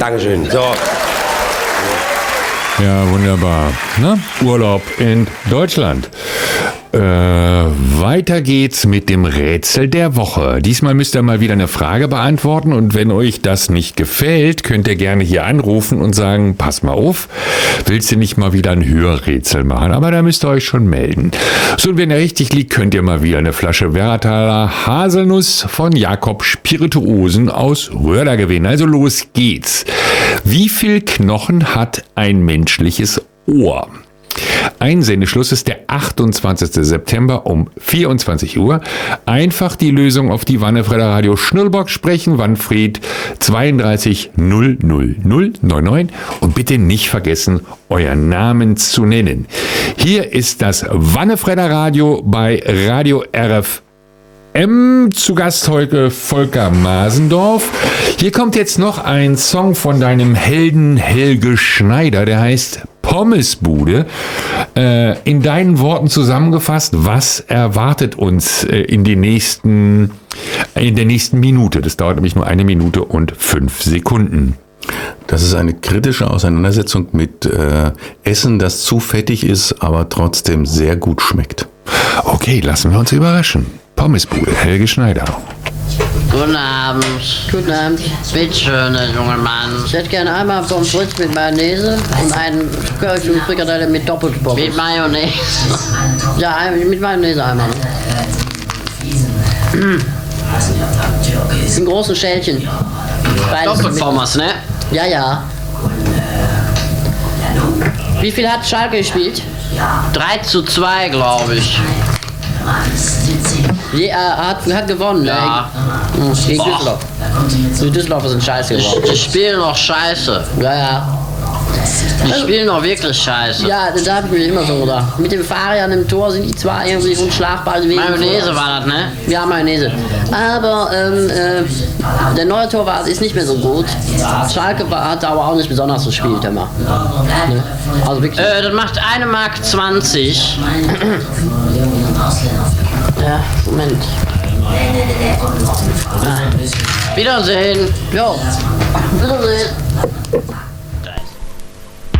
Dankeschön. So. Ja, wunderbar. Na, Urlaub in Deutschland. Weiter geht's mit dem Rätsel der Woche. Diesmal müsst ihr mal wieder eine Frage beantworten und wenn euch das nicht gefällt, könnt ihr gerne hier anrufen und sagen, pass mal auf, willst du nicht mal wieder ein Hörrätsel machen? Aber da müsst ihr euch schon melden. So, und wenn ihr richtig liegt, könnt ihr mal wieder eine Flasche Werrataler Haselnuss von Jakob Spirituosen aus Röhrda gewinnen. Also los geht's. Wie viel Knochen hat ein menschliches Ohr? Einsendeschluss ist der 28. September um 24 Uhr. Einfach die Lösung auf die Wannefredder Radio Schnurlbox sprechen. Wannfried 32 00099. Und bitte nicht vergessen, euren Namen zu nennen. Hier ist das Wannefredder Radio bei Radio RFM. Zu Gast heute Volker Masendorf. Hier kommt jetzt noch ein Song von deinem Helden Helge Schneider, der heißt Pommesbude. In deinen Worten zusammengefasst, was erwartet uns in der nächsten Minute? Das dauert nämlich nur 1 Minute und 5 Sekunden. Das ist eine kritische Auseinandersetzung mit Essen, das zu fettig ist, aber trotzdem sehr gut schmeckt. Okay, lassen wir uns überraschen. Pommesbude, Helge Schneider. Guten Abend. Guten Abend. Bitte schön, junger Mann. Ich hätte gerne einmal Pommes frites mit Mayonnaise und einen Curry Frikadelle mit Doppelpommes. Mit Mayonnaise. Ja, mit Mayonnaise einmal. In großen Schälchen. Doppelpommes, ne? Ja, ja. Wie viel hat Schalke gespielt? 3:2, glaube ich. Hat gewonnen, Ja. Gegen Düsseldorf. Die Düsseldorfer sind scheiße geworden. Die spielen noch scheiße. Ja, ja. Die spielen noch wirklich scheiße. Ja, da habe ich mir immer so gedacht. Mit dem Farian im Tor sind die zwar irgendwie unschlagbar. Mayonnaise war das, ne? Ja, Mayonnaise. Aber der neue Torwart ist nicht mehr so gut. Schalke hat aber auch nicht besonders gespielt immer. Ne? Also wirklich. Das macht 1,20 Mark. Ja, Moment. Wiedersehen. Jo, Wiedersehen.